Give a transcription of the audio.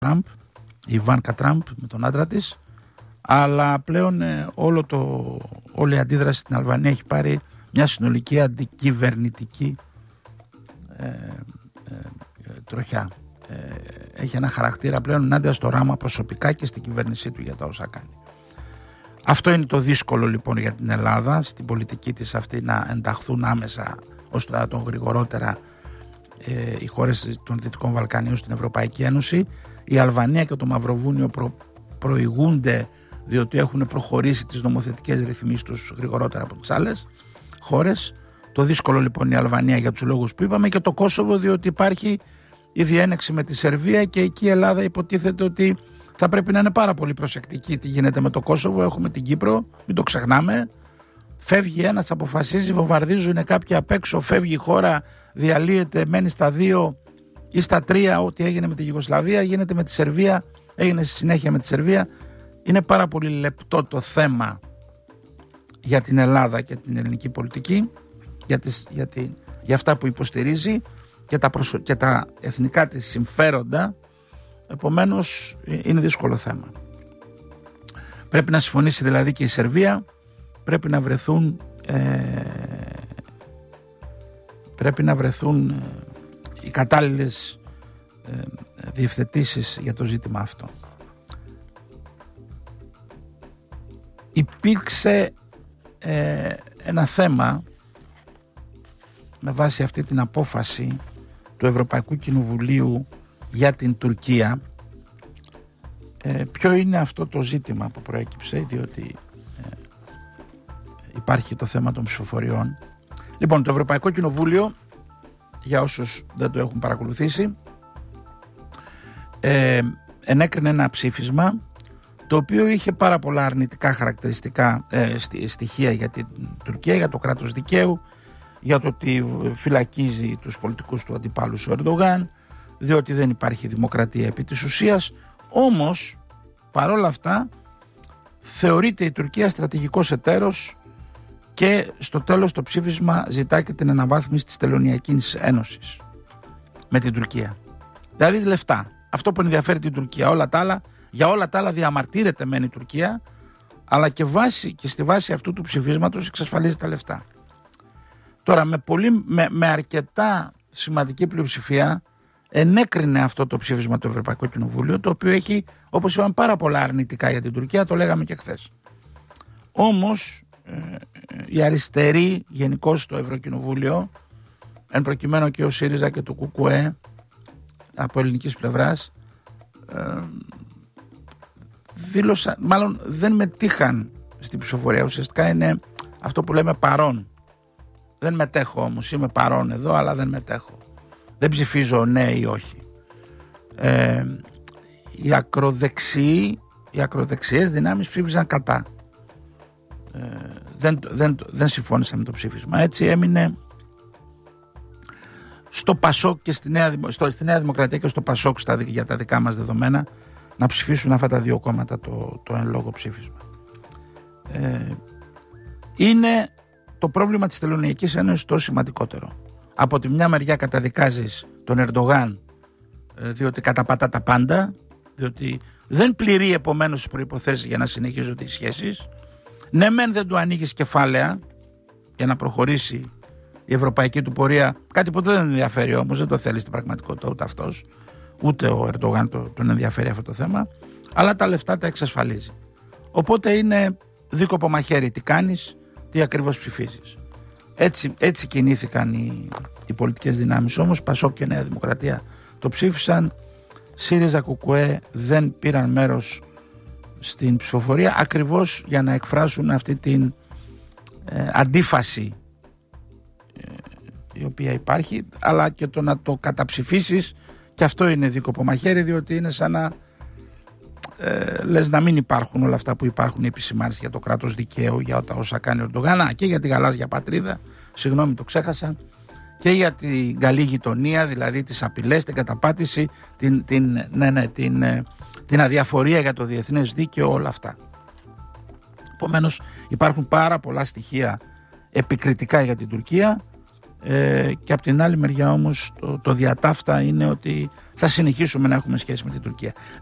Τραμπ, η Ιβάνκα Τραμπ με τον άντρα της, αλλά πλέον όλη η αντίδραση στην Αλβανία έχει πάρει μια συνολική αντικυβερνητική τροχιά. Έχει ένα χαρακτήρα πλέον ενάντια στο Ράμα προσωπικά και στην κυβέρνησή του για τα όσα κάνει. Αυτό είναι το δύσκολο λοιπόν για την Ελλάδα, στην πολιτική της αυτή, να ενταχθούν άμεσα ώστε να τον γρηγορότερα οι χώρες των Δυτικών Βαλκανίων στην Ευρωπαϊκή Ένωση. Η Αλβανία και το Μαυροβούνιο προηγούνται διότι έχουν προχωρήσει τις νομοθετικές ρυθμίσεις τους γρηγορότερα από τις άλλες χώρες. Το δύσκολο λοιπόν η Αλβανία για τους λόγους που είπαμε, και το Κόσοβο διότι υπάρχει η διένεξη με τη Σερβία και εκεί η Ελλάδα υποτίθεται ότι θα πρέπει να είναι πάρα πολύ προσεκτική τι γίνεται με το Κόσοβο. Έχουμε την Κύπρο, μην το ξεχνάμε. Φεύγει ένας, αποφασίζει, βομβαρδίζουν κάποιοι απ' έξω, φεύγει η χώρα, διαλύεται, μένει στα 2 ή στα 3. Ό,τι έγινε με τη Γιουγκοσλαβία γίνεται με τη Σερβία, έγινε στη συνέχεια με τη Σερβία. Είναι πάρα πολύ λεπτό το θέμα για την Ελλάδα και την ελληνική πολιτική, για αυτά που υποστηρίζει και τα εθνικά της συμφέροντα. Επομένως είναι δύσκολο θέμα. Πρέπει να συμφωνήσει δηλαδή και η Σερβία, πρέπει να βρεθούν οι κατάλληλες διευθετήσεις για το ζήτημα αυτό. Υπήρξε ένα θέμα με βάση αυτή την απόφαση του Ευρωπαϊκού Κοινοβουλίου για την Τουρκία. Ποιο είναι αυτό το ζήτημα που προέκυψε, διότι υπάρχει το θέμα των ψηφοφοριών. Λοιπόν, το Ευρωπαϊκό Κοινοβούλιο, για όσους δεν το έχουν παρακολουθήσει, ενέκρινε ένα ψήφισμα το οποίο είχε πάρα πολλά αρνητικά χαρακτηριστικά στοιχεία για την Τουρκία, για το κράτος δικαίου, για το ότι φυλακίζει τους πολιτικούς του αντιπάλους ο Ερντογάν, διότι δεν υπάρχει δημοκρατία επί της ουσίας. Όμως, παρόλα αυτά, θεωρείται η Τουρκία στρατηγικός εταίρος και στο τέλος το ψήφισμα ζητά και την αναβάθμιση της Τελωνειακής Ένωσης με την Τουρκία. Δηλαδή λεφτά. Αυτό που ενδιαφέρει την Τουρκία. Για όλα τα άλλα διαμαρτύρεται μεν η Τουρκία, αλλά και στη βάση αυτού του ψηφίσματος εξασφαλίζει τα λεφτά. Τώρα με αρκετά σημαντική πλειοψηφία ενέκρινε αυτό το ψήφισμα το Ευρωπαϊκό Κοινοβούλιο, το οποίο έχει, όπως είπαμε, πάρα πολλά αρνητικά για την Τουρκία, το λέγαμε και χθες. Όμως οι αριστεροί γενικώς στο Ευρωκοινοβούλιο, εν προκειμένου και ο ΣΥΡΙΖΑ και το ΚΚΕ από ελληνικής πλευράς, δήλωσαν, μάλλον δεν μετήχαν στην ψηφοφορία. Ουσιαστικά είναι αυτό που λέμε παρόν. Δεν μετέχω όμως, είμαι παρόν εδώ, αλλά δεν μετέχω. Δεν ψηφίζω ναι ή όχι. Οι ακροδεξιές δυνάμεις ψήφισαν κατά. Δεν συμφώνησαν με το ψήφισμα. Έτσι έμεινε στο ΠΑΣΟΚ και στη Νέα Δημοκρατία και στο ΠΑΣΟΚ για τα δικά μας δεδομένα να ψηφίσουν αυτά τα δύο κόμματα το εν λόγω ψήφισμα. Είναι το πρόβλημα της Τελωνειακής Ένωσης το σημαντικότερο. Από τη μια μεριά καταδικάζεις τον Ερντογάν διότι καταπατά τα πάντα, διότι δεν πληρεί επομένως τις προϋποθέσεις για να συνεχίζονται οι σχέσεις. Ναι μεν δεν του ανοίγεις κεφάλαια για να προχωρήσει η ευρωπαϊκή του πορεία, κάτι που δεν ενδιαφέρει όμως, δεν το θέλει στην πραγματικότητα ούτε αυτός, ούτε ο Ερντογάν τον ενδιαφέρει αυτό το θέμα, αλλά τα λεφτά τα εξασφαλίζει. Οπότε είναι δίκοπο μαχαίρι, τι κάνεις, τι ακριβώς ψηφίζεις. Έτσι κινήθηκαν οι πολιτικές δυνάμεις, όμως ΠΑΣΟΚ και Νέα Δημοκρατία το ψήφισαν. ΣΥΡΙΖΑ, ΚΚΕ δεν πήραν μέρος στην ψηφοφορία, ακριβώς για να εκφράσουν αυτή την αντίφαση η οποία υπάρχει, αλλά και το να το καταψηφίσεις, και αυτό είναι δίκοπο μαχαίρι, διότι είναι σαν να λες να μην υπάρχουν όλα αυτά που υπάρχουν, οι επισημάνσεις για το κράτος δικαίου, για όσα κάνει ο Ερντογάν, και για τη γαλάζια πατρίδα, συγγνώμη το ξέχασα, και για την καλή γειτονία, δηλαδή τις απειλές, την καταπάτηση, την αδιαφορία για το διεθνές δίκαιο, όλα αυτά. Επομένως υπάρχουν πάρα πολλά στοιχεία επικριτικά για την Τουρκία, Και από την άλλη μεριά όμως το διατάφτα είναι ότι θα συνεχίσουμε να έχουμε σχέση με την Τουρκία.